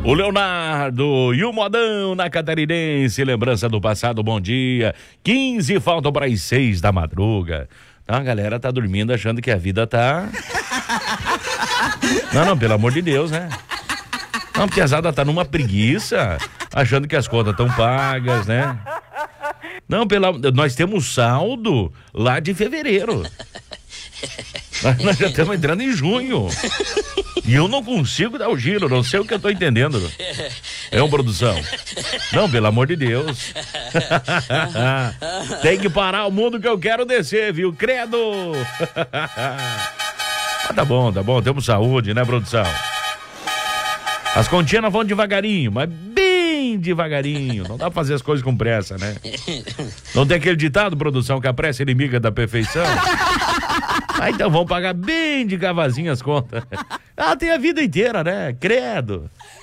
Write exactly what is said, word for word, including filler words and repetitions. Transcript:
O Leonardo e o Modão na Catarinense, lembrança do passado, bom dia. quinze faltam para as seis da madruga. Então, a galera tá dormindo achando que a vida tá... Não, não, pelo amor de Deus, né? Não, a piazada tá numa preguiça, achando que as contas estão pagas, né? Não, pela... nós temos saldo lá de fevereiro. Nós já estamos entrando em junho. E eu não consigo dar o giro, não sei o que eu tô entendendo. É uma produção. Não, pelo amor de Deus. Tem que parar o mundo que eu quero descer, viu? Credo! Ah, tá bom, tá bom, temos saúde, né, produção? As continhas vão devagarinho, mas bem devagarinho. Não dá pra fazer as coisas com pressa, né? Não tem aquele ditado, produção, que a pressa é inimiga da perfeição? Ah, então vamos pagar bem de cavazinho as contas. Ah, tem a vida inteira, né? Credo.